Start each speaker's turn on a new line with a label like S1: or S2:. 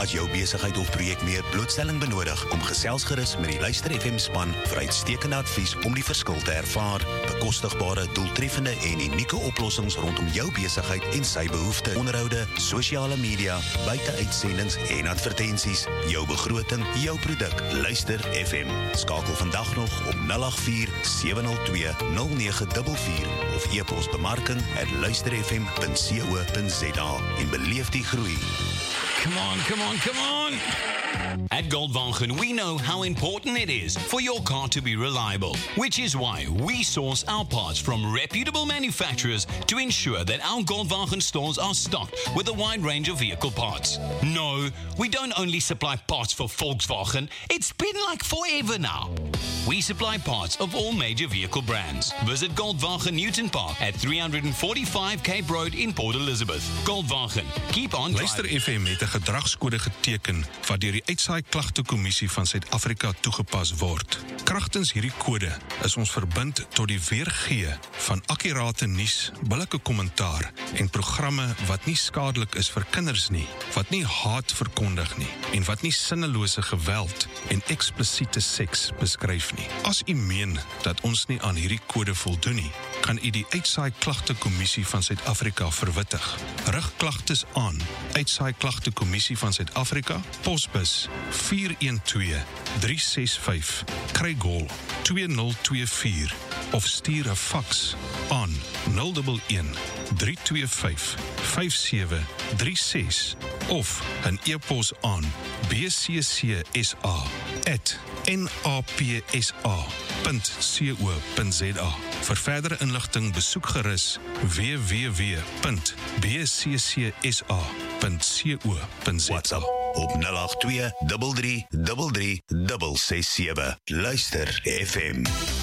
S1: As jou besigheid of projek meer blootstelling benodig, kom gesels gerus met die Luister FM span vir uitstekende advies om die verskil te ervaar. Bekostigbare, doeltreffende en unieke oplossings rondom jou besigheid en sy behoeftes, onderhoude, sosiale media, buiteuitsendings en advertensies. Jou begroting, jou produk. Luister FM. Skakel vandag nog op 084-702-0944 of e-pos bemarking@luisterfm.co.za en beleef die groei.
S2: Come on, come on, come on! At Goldwagen, we know how important it is for your car to be reliable, which is why we source our parts from reputable manufacturers to ensure that our Goldwagen stores are stocked with a wide range of vehicle parts. No, we don't only supply parts for Volkswagen, it's been like forever now. We supply parts of all major vehicle brands. Visit Goldwagen Newton Park at 345 Cape Road in Port Elizabeth. Goldwagen, keep on
S3: Luister FM het 'n gedragskode geteken wat deur die Uitsaai Klagtekommissie van Suid-Afrika toegepas word. Kragtens hierdie kode is ons verbind tot die weergee van akkurate nuus, billike kommentaar en programme wat nie skadelik is vir kinders nie, wat nie haat verkondig nie en wat nie sinnelose geweld en eksplisiete seks beskryf nie. As u meen dat ons nie aan hierdie kode voldoen nie, kan u die Uitsaai Klagtekommissie van Suid-Afrika verwittig. Rig klagtes aan Uitsaai Klagtekommissie van Suid-Afrika, posbus 412-365 Craig-Hall 2024 of stuur 'n faks aan 011-325-5736 of 'n e-pos aan bccsa@napsa.co.za. Vir verdere inligting besoek gerus www.bccsa.co.za.
S1: WhatsApp op 082 33 33 667. Luister FM.